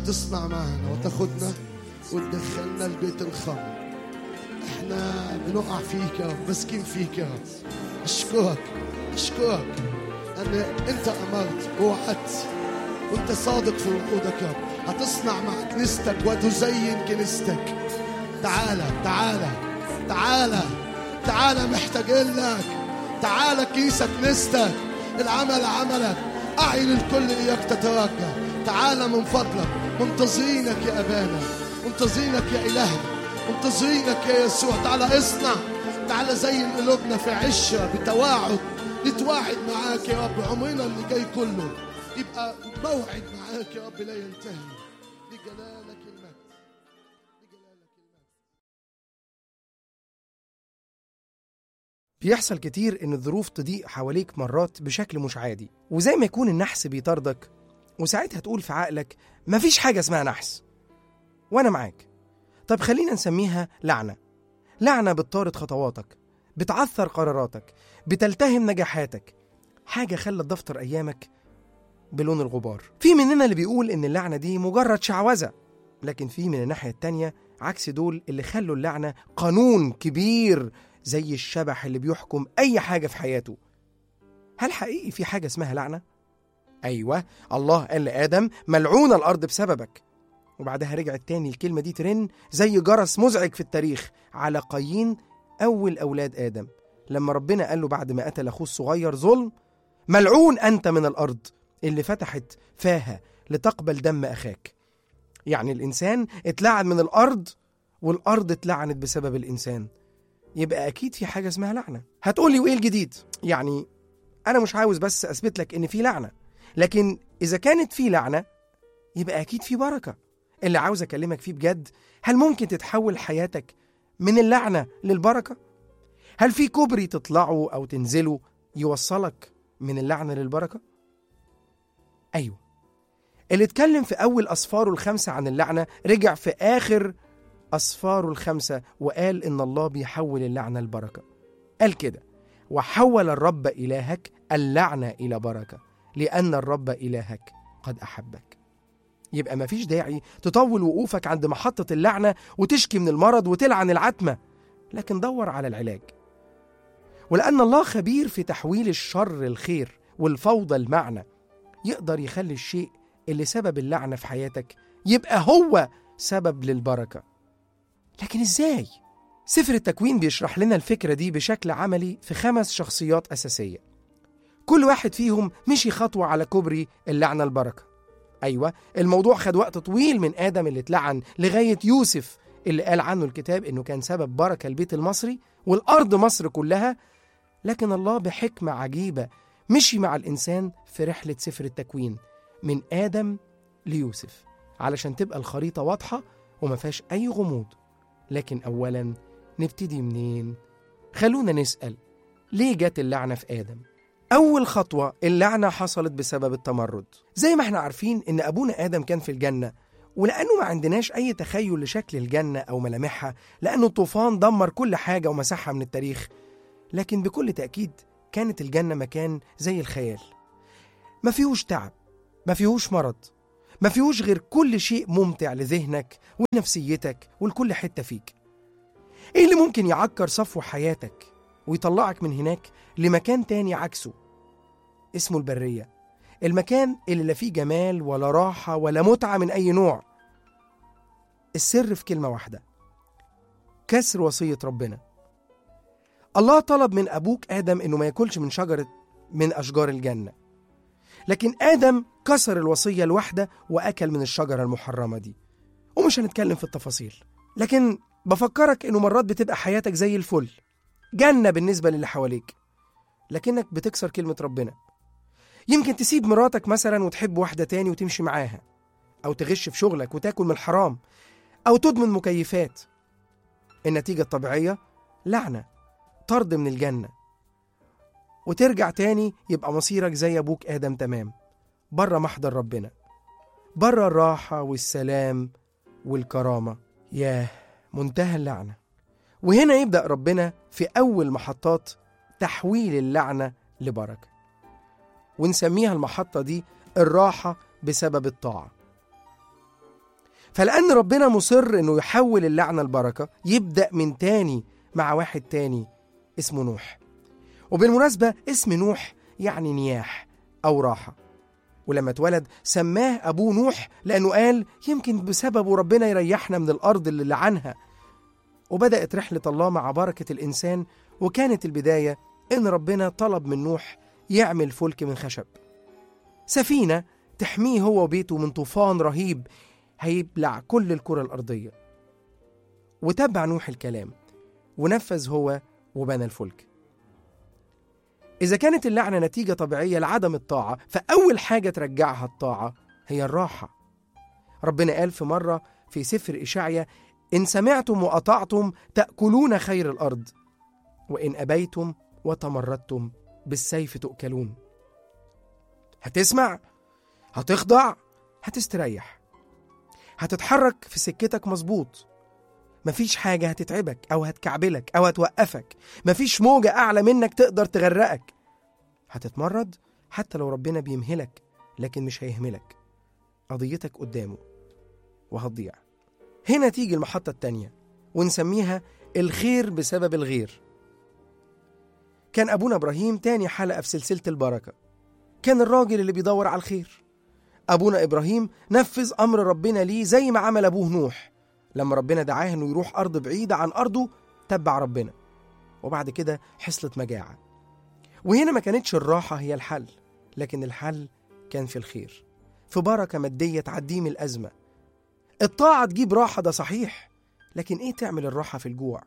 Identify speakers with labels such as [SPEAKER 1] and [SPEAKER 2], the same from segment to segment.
[SPEAKER 1] تصنع معنا وتاخدنا وتدخلنا البيت الخمر. احنا بنقع فيك يا رب، مسكين فيك يا رب. اشكرك ان انت امرت ووعدت وانت صادق في وعودك يا رب. هتصنع مع كنيستك وتزين كنيستك. تعالى محتاجين لك. تعالى كنيسة كنيستك، العمل عملك، أعين الكل إياك تترجى. تعالى من فضلك، منتظرينك يا أبانا، منتظرينك يا إلهنا، منتظرينك يا يسوع. تعالى اصنع، تعالى زين قلوبنا في عشرة بتواعد، نتواعد معاك يا رب. عمرنا اللي جاي كله يبقى موعد معاك يا رب لا ينتهي. لجلالك المجد.
[SPEAKER 2] بيحصل كتير إن الظروف تضيق حواليك مرات بشكل مش عادي، وزي ما يكون النحس بيطاردك، وساعتها تقول في عقلك مفيش حاجة اسمها نحس، وأنا معاك. طب خلينا نسميها لعنة بتطارد خطواتك، بتعثر قراراتك، بتلتهم نجاحاتك، حاجة خلت دفتر أيامك بلون الغبار. في مننا اللي بيقول إن اللعنة دي مجرد شعوذة، لكن في من الناحية التانية عكس دول اللي خلوا اللعنة قانون كبير زي الشبح اللي بيحكم أي حاجة في حياته. هل حقيقي في حاجة اسمها لعنة؟ أيوة، الله قال لآدم ملعون الأرض بسببك، وبعدها رجعت تاني الكلمة دي ترن زي جرس مزعج في التاريخ على قايين أول أولاد آدم، لما ربنا قال له بعد ما قتل أخوه الصغير ظلم: ملعون أنت من الأرض اللي فتحت فاها لتقبل دم أخاك. يعني الإنسان اتلعن من الأرض، والأرض اتلعنت بسبب الإنسان. يبقى أكيد في حاجة اسمها لعنة. هتقولي وإيه الجديد؟ يعني أنا مش عاوز بس أثبت لك إن في لعنة، لكن إذا كانت في لعنة يبقى أكيد في بركة. اللي عاوز أكلمك فيه بجد، هل ممكن تتحول حياتك من اللعنة للبركة؟ هل في كوبري تطلعه أو تنزله يوصلك من اللعنة للبركة؟ أيوه، اللي اتكلم في أول أسفاره 5 عن اللعنة رجع في آخر أسفاره 5 وقال إن الله بيحول اللعنة للبركة. قال كده: وحول الرب إلهك اللعنة إلى بركة لأن الرب إلهك قد أحبك. يبقى مفيش داعي تطول وقوفك عند محطة اللعنة وتشكي من المرض وتلعن العتمة، لكن دور على العلاج. ولأن الله خبير في تحويل الشر الخير والفوضى المعنى، يقدر يخلي الشيء اللي سبب اللعنة في حياتك يبقى هو سبب للبركة. لكن إزاي؟ سفر التكوين بيشرح لنا الفكرة دي بشكل عملي في 5 شخصيات أساسية، كل واحد فيهم مشي خطوة على كوبري اللعنة البركة. أيوة، الموضوع خد وقت طويل من آدم اللي اتلعن لغاية يوسف اللي قال عنه الكتاب إنه كان سبب بركة البيت المصري والأرض مصر كلها. لكن الله بحكمة عجيبة مشي مع الإنسان في رحلة سفر التكوين من آدم ليوسف علشان تبقى الخريطة واضحة وما فيهاش أي غموض. لكن أولاً نبتدي منين؟ خلونا نسأل: ليه جت اللعنة في آدم؟ أول خطوة، اللعنة حصلت بسبب التمرد. زي ما احنا عارفين إن أبونا آدم كان في الجنة، ولأنه ما عندناش أي تخيل لشكل الجنة أو ملامحها، لأنه الطوفان دمر كل حاجة ومسحها من التاريخ، لكن بكل تأكيد كانت الجنة مكان زي الخيال، ما فيهوش تعب، ما فيهوش مرض، ما فيهوش غير كل شيء ممتع لذهنك ونفسيتك ولكل حتة فيك. إيه اللي ممكن يعكر صفو حياتك ويطلعك من هناك لمكان تاني عكسه؟ اسمه البرية، المكان اللي لا فيه جمال ولا راحة ولا متعة من أي نوع. السر في كلمة واحدة: كسر وصية ربنا. الله طلب من أبوك آدم إنه ما يأكلش من شجرة من أشجار الجنة، لكن آدم كسر الوصية الواحدة وأكل من الشجرة المحرمة دي. ومش هنتكلم في التفاصيل، لكن بفكرك إنه مرات بتبقى حياتك زي الفل، جنة بالنسبة للي حواليك، لكنك بتكسر كلمة ربنا. يمكن تسيب مراتك مثلا وتحب واحدة تاني وتمشي معاها، أو تغش في شغلك وتاكل من الحرام، أو تدمن مكيفات. النتيجة الطبيعية لعنة، طرد من الجنة، وترجع تاني يبقى مصيرك زي أبوك آدم تمام، بره محضر ربنا، بره الراحة والسلام والكرامة. ياه، منتهى اللعنة. وهنا يبدأ ربنا في أول محطات تحويل اللعنة لبركة، ونسميها المحطة دي الراحة بسبب الطاعة. فلأن ربنا مصر إنه يحول اللعنة البركة، يبدأ من تاني مع واحد تاني اسمه نوح. وبالمناسبة اسم نوح يعني نياح أو راحة، ولما اتولد سماه أبوه نوح لأنه قال يمكن بسببه ربنا يريحنا من الأرض اللي لعنها. وبدأت رحلة الله مع بركة الإنسان، وكانت البداية إن ربنا طلب من نوح يعمل فلك من خشب، سفينة تحميه هو وبيته من طوفان رهيب هيبلع كل الكرة الأرضية. وتبع نوح الكلام ونفذ هو وبنى الفلك. إذا كانت اللعنة نتيجة طبيعية لعدم الطاعة، فأول حاجة ترجعها الطاعة هي الراحة. ربنا قال في مرة في سفر إشعيا: إن سمعتم وأطعتم تأكلون خير الأرض، وإن أبيتم وتمردتم بالسيف تؤكلون. هتسمع، هتخضع، هتستريح، هتتحرك في سكتك مظبوط، مفيش حاجة هتتعبك أو هتكعبلك أو هتوقفك، مفيش موجة أعلى منك تقدر تغرقك. هتتمرد حتى لو ربنا بيمهلك، لكن مش هيهملك، قضيتك قدامه وهتضيع. هنا تيجي المحطة التانية ونسميها الخير بسبب الغير. كان أبونا إبراهيم تاني حلقة في سلسلة البركة، كان الراجل اللي بيدور على الخير. أبونا إبراهيم نفذ أمر ربنا ليه زي ما عمل أبوه نوح. لما ربنا دعاه إنه يروح أرض بعيدة عن أرضه تبع ربنا، وبعد كده حصلت مجاعة. وهنا ما كانتش الراحة هي الحل، لكن الحل كان في الخير، في بركة مادية تعديه من الأزمة. الطاعة تجيب راحة، ده صحيح، لكن إيه تعمل الراحة في الجوع؟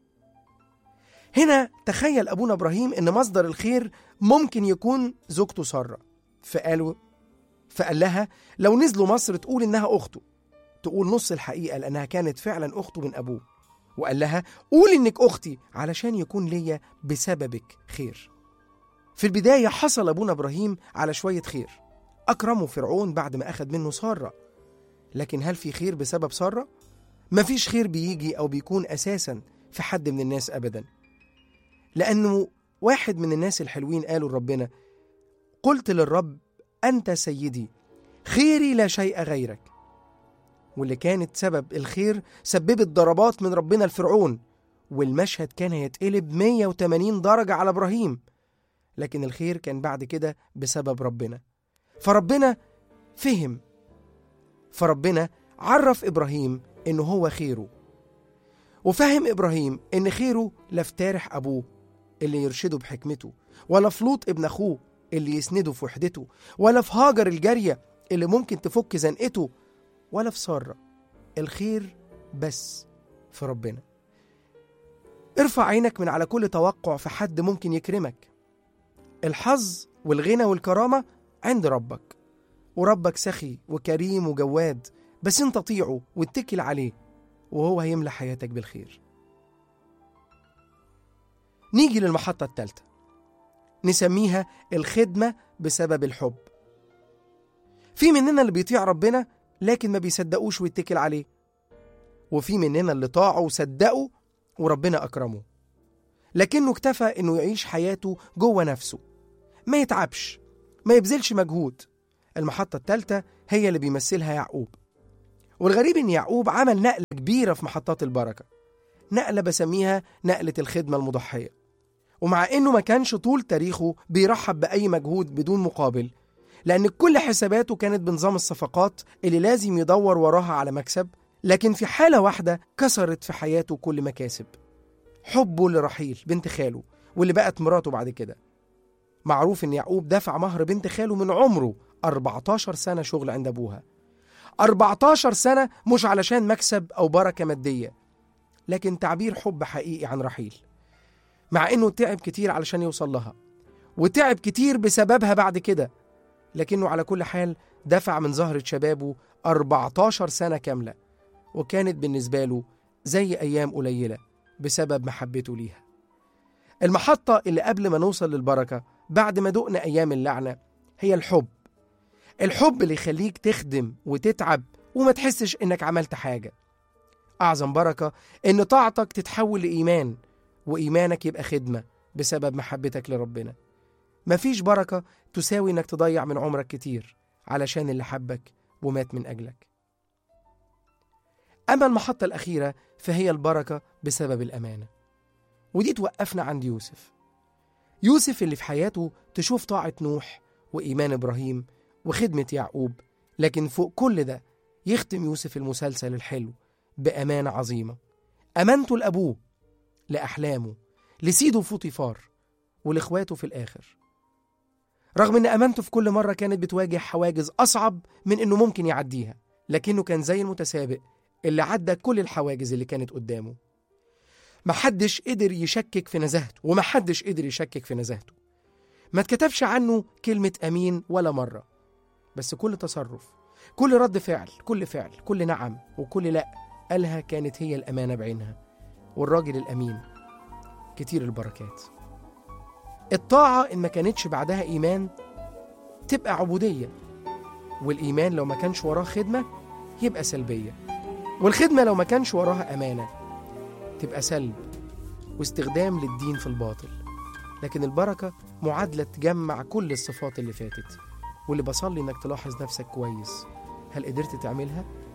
[SPEAKER 2] هنا تخيل أبونا إبراهيم إن مصدر الخير ممكن يكون زوجته سارة، فقال لها لو نزلوا مصر تقول إنها أخته، تقول نص الحقيقة لأنها كانت فعلا أخته من أبوه. وقال لها قول إنك أختي علشان يكون ليا بسببك خير. في البداية حصل أبونا إبراهيم على شوية خير، أكرمه فرعون بعد ما أخذ منه سارة. لكن هل في خير بسبب سارة؟ مفيش خير بيجي أو بيكون أساسا في حد من الناس أبدا، لأنه واحد من الناس الحلوين قالوا لربنا: قلت للرب أنت سيدي، خيري لا شيء غيرك. واللي كانت سبب الخير سببت ضربات من ربنا لفرعون، والمشهد كان هيتقلب 180 درجة على إبراهيم. لكن الخير كان بعد كده بسبب ربنا. فربنا فهم، فربنا عرف إبراهيم إنه هو خيره، وفهم إبراهيم إن خيره لا في تارح أبوه اللي يرشده بحكمته، ولا في لوط ابن أخوه اللي يسنده في وحدته، ولا في هاجر الجارية اللي ممكن تفك زنقته، ولا في سارة. الخير بس في ربنا. ارفع عينك من على كل توقع في حد ممكن يكرمك. الحظ والغنى والكرامة عند ربك، وربك سخي وكريم وجواد، بس انت طيعه واتكل عليه وهو هيملى حياتك بالخير. نيجي للمحطة الثالثة، نسميها الخدمة بسبب الحب. في مننا اللي بيطيع ربنا لكن ما بيصدقوش ويتكل عليه، وفي مننا اللي طاعوا وصدقوا وربنا أكرمه، لكنه اكتفى إنه يعيش حياته جوه نفسه، ما يتعبش، ما يبذلش مجهود. المحطة الثالثة هي اللي بيمثلها يعقوب. والغريب إن يعقوب عمل نقلة كبيرة في محطات البركة، نقلة بسميها نقلة الخدمة المضحية. ومع إنه ما كانش طول تاريخه بيرحب بأي مجهود بدون مقابل، لأن كل حساباته كانت بنظام الصفقات اللي لازم يدور وراها على مكسب، لكن في حالة واحدة كسرت في حياته كل مكاسب: حبه لرحيل بنت خاله واللي بقت مراته بعد كده. معروف إن يعقوب دفع مهر بنت خاله من عمره 14 سنة شغل عند أبوها. 14 سنة مش علشان مكسب أو بركة مادية، لكن تعبير حب حقيقي عن رحيل، مع إنه تعب كتير علشان يوصل لها، وتعب كتير بسببها بعد كده، لكنه على كل حال دفع من زهرة شبابه 14 سنة كاملة، وكانت بالنسبة له زي أيام قليلة بسبب محبته ليها. المحطة اللي قبل ما نوصل للبركة بعد ما دقنا أيام اللعنة هي الحب. الحب اللي يخليك تخدم وتتعب وما تحسش إنك عملت حاجة. أعظم بركة إن طاعتك تتحول لإيمان، وإيمانك يبقى خدمة بسبب محبتك لربنا. مفيش بركة تساوي إنك تضيع من عمرك كتير علشان اللي حبك ومات من أجلك. أما المحطة الأخيرة فهي البركة بسبب الأمانة، ودي توقفنا عند يوسف اللي في حياته تشوف طاعة نوح وإيمان إبراهيم وخدمة يعقوب، لكن فوق كل ده يختم يوسف المسلسل الحلو بأمانة عظيمة، أمانته لأبوه، لأحلامه، لسيده فوطيفار، ولإخواته في الآخر. رغم أن أمانته في كل مرة كانت بتواجه حواجز أصعب من أنه ممكن يعديها، لكنه كان زي المتسابق اللي عدى كل الحواجز اللي كانت قدامه. محدش قدر يشكك في نزاهته، ومحدش قدر يشكك في نزاهته. ما اتكتبش عنه كلمة أمين ولا مرة، بس كل تصرف، كل رد فعل، كل نعم وكل لأ قالها كانت هي الأمانة بعينها. والراجل الأمين كتير البركات. الطاعة إن ما كانتش بعدها إيمان تبقى عبودية، والإيمان لو ما كانش وراه خدمة يبقى سلبية، والخدمة لو ما كانش وراها أمانة تبقى سلب واستخدام للدين في الباطل. لكن البركة معادلة تجمع كل الصفات اللي فاتت، واللي بصلي إنك تلاحظ نفسك كويس. هل قدرت تعملها؟